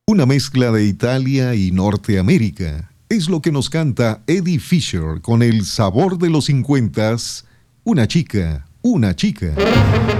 Una mezcla de Italia y Norteamérica. Es lo que nos canta Eddie Fisher con el sabor de los 50s. Una chica, una chica.